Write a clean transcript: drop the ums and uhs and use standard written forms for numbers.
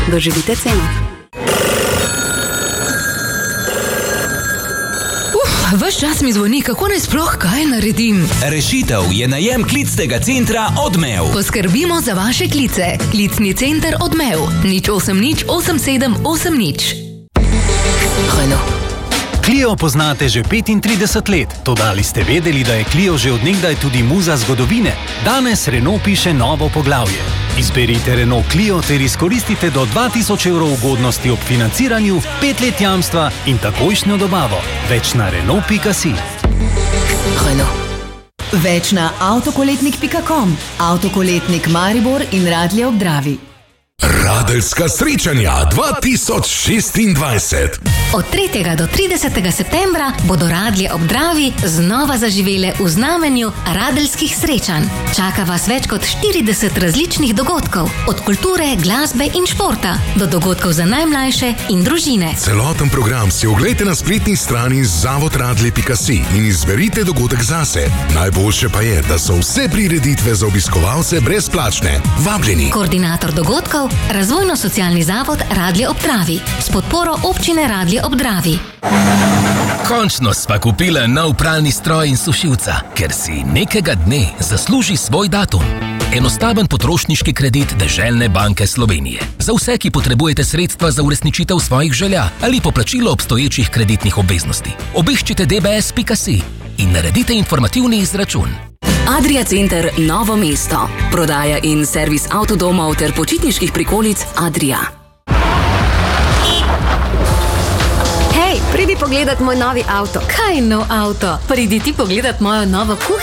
Doživite ceno. Ves čas mi zvoni, kako naj sploh kaj naredim. Rešitev je najem klicnega centra Odmev. Poskrbimo za vaše klice. Klicni center Odmev. 080 8780. Renault. Clio poznate že 35 let, toda ali ste vedeli, da je Clio že od nekdaj tudi muza zgodovine? Danes Renault piše novo poglavje. Izberite Renault Clio ter izkoristite do 2000 evrov ugodnosti ob financiranju, 5 let jamstva in takojšnjo dobavo. Več na Renault.si. Renault. Več na avtokoletnik.com, Avtokoletnik Maribor in Radlje ob Dravi. Radeljska srečanja 2026. Od 3. do 30. septembra bodo Radlje ob Dravi znova zaživele v znamenju radeljskih srečanj. Čaka vas več kot 40 različnih dogodkov, od kulture, glasbe in športa do dogodkov za najmlajše in družine. Celoten program si oglejte na spletni strani zavodradlje.si in izberite dogodek zase. Najboljše pa je, da so vse prireditve za obiskovalce brezplačne. Vabljeni. Koordinator dogodkov, Razvojno-socialni zavod Radlje ob Dravi s podporo občine Radlje ob Dravi. Končno sva kupila nov pralni stroj in sušilca, ker si nekega dne zasluži svoj datum. Enostaven potrošniški kredit Deželne banke Slovenije. Za vse, ki potrebujete sredstva za uresničitev svojih želja ali poplačilo obstoječih kreditnih obveznosti. Obiščite dbs.si in naredite informativni izračun. Adria Center Novo mesto. Prodaja in servis avtodomov ter počitniških prikolic Adria. Hej, pridi pogledat moj novi avto. Kaj nov avto? Pridi ti pogledat mojo novo kuhinjo.